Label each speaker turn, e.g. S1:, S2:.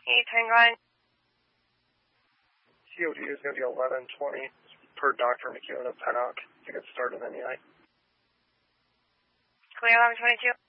S1: Tango.
S2: COD is going to be 11:20 per Dr. McEwen of Pennock to get started anyway.
S1: Clear 11:22.